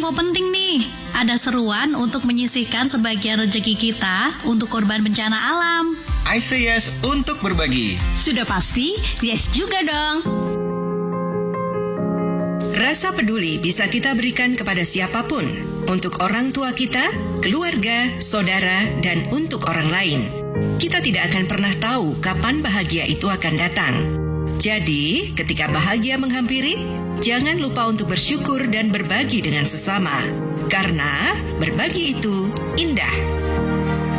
info penting nih. Ada seruan untuk menyisihkan sebagian rezeki kita untuk korban bencana alam. I say yes untuk berbagi. Sudah pasti, yes juga dong. Rasa peduli bisa kita berikan kepada siapapun. Untuk orang tua kita, keluarga, saudara, dan untuk orang lain. Kita tidak akan pernah tahu kapan bahagia itu akan datang. Jadi, ketika bahagia menghampiri, jangan lupa untuk bersyukur dan berbagi dengan sesama. Karena berbagi itu indah.